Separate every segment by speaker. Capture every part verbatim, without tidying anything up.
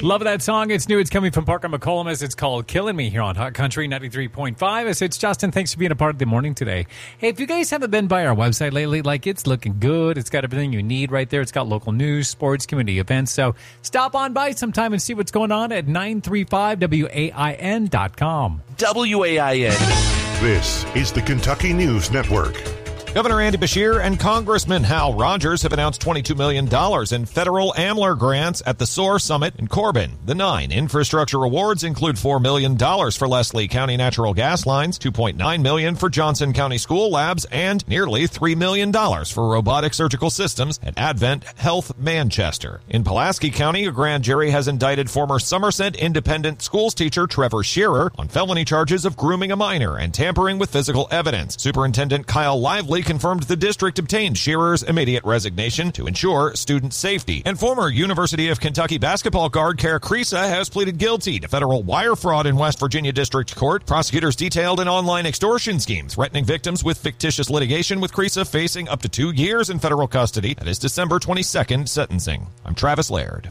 Speaker 1: Love that song. It's new. It's coming from Parker McCollum. It's called Killing Me here on Hot Country ninety-three point five. It's Justin. Thanks for being a part of the morning today. Hey, if you guys haven't been by our website lately, like it's looking good. It's got everything you need right there. It's got local news, sports, community events. So stop on by sometime and see what's going on at nine three five W A I N dot com.
Speaker 2: W A I N.
Speaker 3: This is the Kentucky News Network.
Speaker 4: Governor Andy Beshear and Congressman Hal Rogers have announced twenty-two million dollars in federal AMLR grants at the SOAR Summit in Corbin. The nine infrastructure awards include four million dollars for Leslie County natural gas lines, two point nine million dollars for Johnson County school labs, and nearly three million dollars for robotic surgical systems at Advent Health Manchester. In Pulaski County, a grand jury has indicted former Somerset Independent Schools teacher Trevor Shearer on felony charges of grooming a minor and tampering with physical evidence. Superintendent Kyle Lively confirmed the district obtained Shearer's immediate resignation to ensure student safety. And former University of Kentucky basketball guard Kara Krisa has pleaded guilty to federal wire fraud in West Virginia District Court. Prosecutors detailed an online extortion scheme threatening victims with fictitious litigation, with Krisa facing up to two years in federal custody at his December twenty-second sentencing. I'm Travis Laird.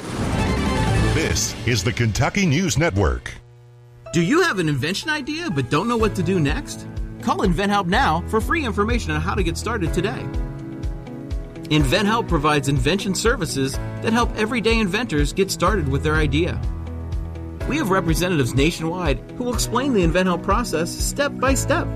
Speaker 3: This is the Kentucky News Network.
Speaker 5: Do you have an invention idea but don't know what to do next? Call InventHelp now for free information on how to get started today. InventHelp provides invention services that help everyday inventors get started with their idea. We have representatives nationwide who will explain the InventHelp process step by step.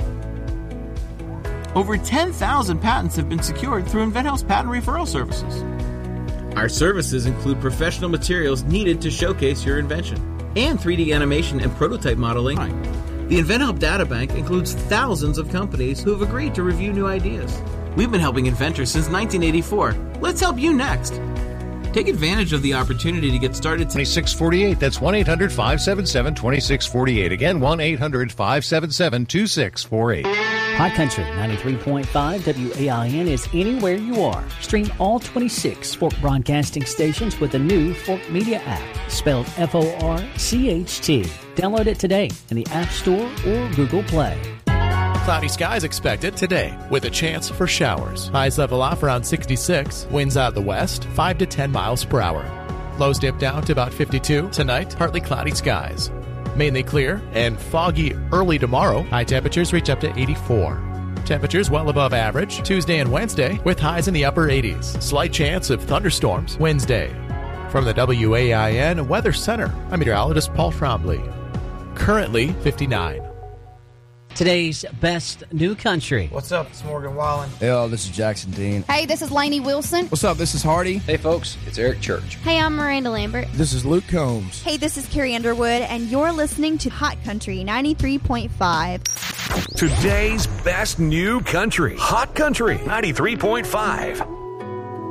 Speaker 5: Over ten thousand patents have been secured through InventHelp's patent referral services. Our services include professional materials needed to showcase your invention and three D animation and prototype modeling. The InventHelp Databank includes thousands of companies who have agreed to review new ideas. We've been helping inventors since nineteen eighty-four. Let's help you next. Take advantage of the opportunity to get started today.
Speaker 6: twenty-six forty-eight. That's one eight hundred five seven seven two six four eight. Again, one eight hundred five seven seven two six four eight.
Speaker 7: Hot Country ninety-three point five W A I N is anywhere you are. Stream all twenty-six Fork broadcasting stations with the new Fork Media app, spelled F O R C H T. Download it today in the App Store or Google Play.
Speaker 8: Cloudy skies expected today with a chance for showers. Highs level off around sixty-six. Winds out of the west, five to ten miles per hour. Lows dip down to about fifty-two. Tonight, partly cloudy skies. Mainly clear and foggy early tomorrow. High temperatures reach up to eighty-four. Temperatures well above average Tuesday and Wednesday with highs in the upper eighties. Slight chance of thunderstorms Wednesday. From the W A I N Weather Center, I'm meteorologist Paul Trombley. Currently fifty-nine.
Speaker 7: Today's best new country.
Speaker 9: What's up? It's Morgan Wallen.
Speaker 10: Hey, all, this is Jackson Dean.
Speaker 11: Hey, this is Lainey Wilson.
Speaker 10: What's up? This is Hardy.
Speaker 12: Hey, folks. It's Eric Church.
Speaker 13: Hey, I'm Miranda Lambert.
Speaker 14: This is Luke Combs.
Speaker 15: Hey, this is Carrie Underwood, and you're listening to Hot Country ninety-three point five.
Speaker 2: Today's best new country. Hot Country ninety-three point five.